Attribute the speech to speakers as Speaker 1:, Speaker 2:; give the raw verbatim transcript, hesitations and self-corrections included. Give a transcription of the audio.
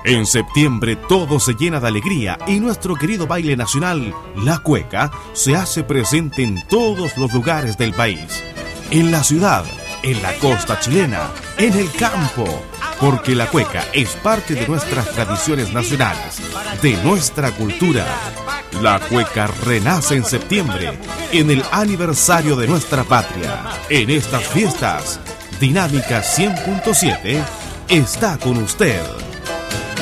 Speaker 1: En septiembre todo se llena de alegría y nuestro querido baile nacional, la cueca, se hace presente en todos los lugares del país. En la ciudad, en la costa chilena, en el campo, porque la cueca es parte de nuestras tradiciones nacionales, de nuestra cultura. La cueca renace en septiembre, en el aniversario de nuestra patria. En estas fiestas, Dinámica cien punto siete está con usted.